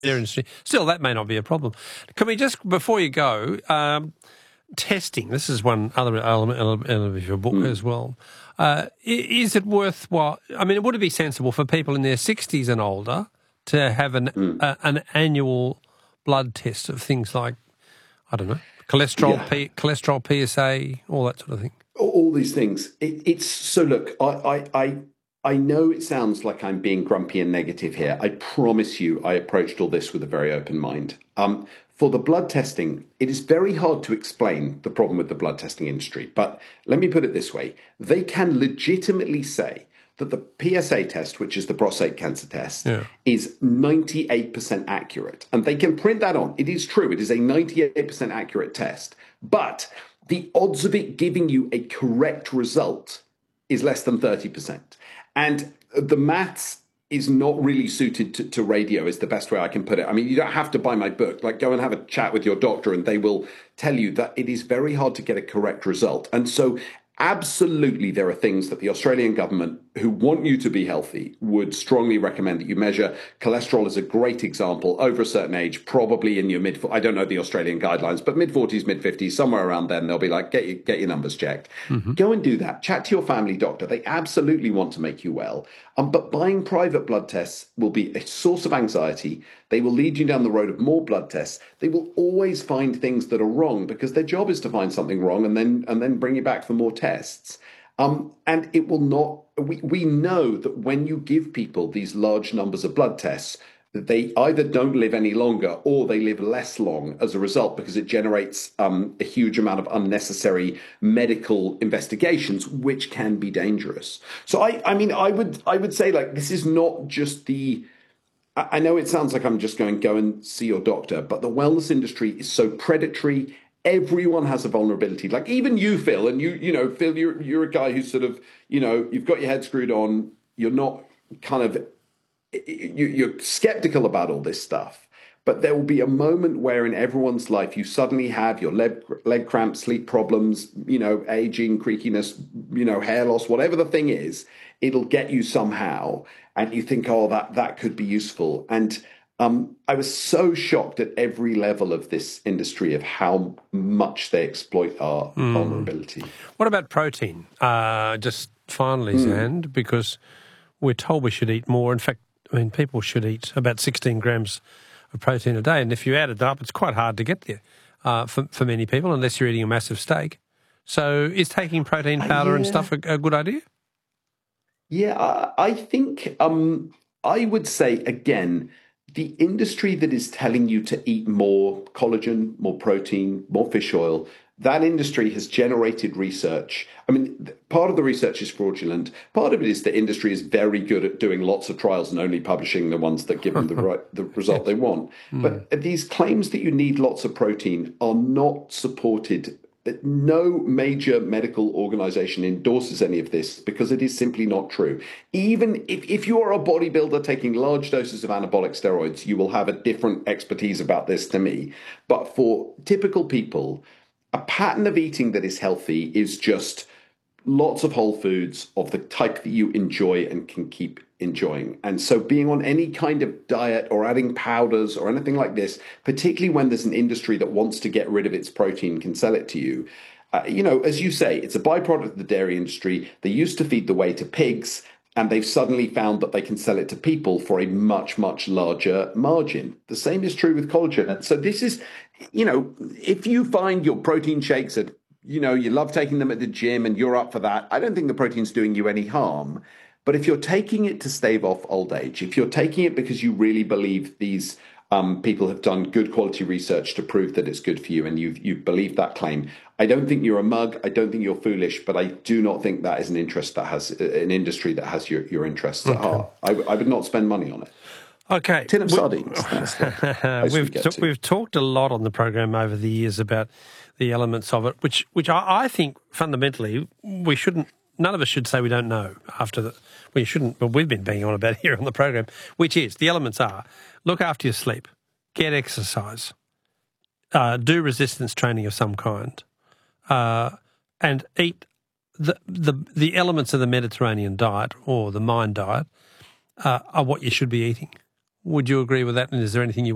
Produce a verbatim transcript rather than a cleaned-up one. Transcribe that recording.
dairy industry. Still, that may not be a problem. Can we just, before you go, um, testing, this is one other element, element of your book mm. as well. Uh, is it worthwhile, I mean, would it be sensible for people in their sixties and older to have an mm. uh, an annual blood test of things like, I don't know, cholesterol, yeah. P, cholesterol, P S A, all that sort of thing? All these things. It, it's so look, I, I, I, I know it sounds like I'm being grumpy and negative here. I promise you, I approached all this with a very open mind. Um, for the blood testing, it is very hard to explain the problem with the blood testing industry. But let me put it this way: they can legitimately say that the P S A test, which is the prostate cancer test, yeah. is ninety-eight percent accurate. And they can print that on. It is true. It is a ninety-eight percent accurate test. But the odds of it giving you a correct result is less than thirty percent. And the maths is not really suited to, to radio, is the best way I can put it. I mean, you don't have to buy my book. Like, go and have a chat with your doctor and they will tell you that it is very hard to get a correct result. And so absolutely, there are things that the Australian government, who want you to be healthy, would strongly recommend that you measure. Cholesterol is a great example. Over a certain age, probably in your mid, I don't know the Australian guidelines, but mid forties, mid fifties, somewhere around then, they'll be like, get your, get your numbers checked. Mm-hmm. Go and do that. Chat to your family doctor. They absolutely want to make you well. Um, but buying private blood tests will be a source of anxiety. They will lead you down the road of more blood tests. They will always find things that are wrong because their job is to find something wrong and then and then bring you back for more tests. Um, and it will not, we, we know that when you give people these large numbers of blood tests, that they either don't live any longer or they live less long as a result, because it generates um, a huge amount of unnecessary medical investigations, which can be dangerous. So I, I mean, I would, I would say, like, this is not just the, I know it sounds like I'm just going, go and see your doctor, but the wellness industry is so predatory. Everyone has a vulnerability. Like even you, Phil, and you, you know, Phil, you're you're a guy who's sort of, you know, you've got your head screwed on. You're not kind of, you, you're skeptical about all this stuff. But there will be a moment where in everyone's life you suddenly have your leg, leg cramps, sleep problems, you know, aging, creakiness, you know, hair loss, whatever the thing is, it'll get you somehow. And you think, oh, that that could be useful. And Um, I was so shocked at every level of this industry of how much they exploit our mm. vulnerability. What about protein? Uh, just finally, mm. Zand, because we're told we should eat more. In fact, I mean, people should eat about sixteen grams of protein a day. And if you add it up, it's quite hard to get there uh, for, for many people, unless you're eating a massive steak. So is taking protein powder uh, yeah. and stuff a, a good idea? Yeah, I, I think um, I would say, again, the industry that is telling you to eat more collagen, more protein, more fish oil, that industry has generated research. I mean, part of the research is fraudulent. Part of it is the industry is very good at doing lots of trials and only publishing the ones that give them the right the result they want. Mm. But these claims that you need lots of protein are not supported. No major medical organization endorses any of this because it is simply not true. Even if, if you are a bodybuilder taking large doses of anabolic steroids, you will have a different expertise about this to me. But for typical people, a pattern of eating that is healthy is just lots of whole foods of the type that you enjoy and can keep enjoying. And so being on any kind of diet or adding powders or anything like this, particularly when there's an industry that wants to get rid of its protein, can sell it to you. Uh, you know, as you say, it's a byproduct of the dairy industry. They used to feed the whey to pigs, and they've suddenly found that they can sell it to people for a much, much larger margin. The same is true with collagen. And so this is, you know, if you find your protein shakes at, you know, you love taking them at the gym and you're up for that, I don't think the protein's doing you any harm. But if you're taking it to stave off old age, if you're taking it because you really believe these um, people have done good quality research to prove that it's good for you and you you believe that claim, I don't think you're a mug. I don't think you're foolish, but I do not think that is an interest that has an industry that has your, your interests okay. at heart. I, I would not spend money on it. Okay. Tin of sardines. That's the we've, we t- we've talked a lot on the program over the years about the elements of it, which which I, I think fundamentally we shouldn't, none of us should say we don't know after the, we shouldn't, but we've been banging on about here on the program, which is, the elements are, look after your sleep, get exercise, uh, do resistance training of some kind, uh, and eat the, the, the elements of the Mediterranean diet or the Mind diet uh, are what you should be eating. Would you agree with that? And is there anything you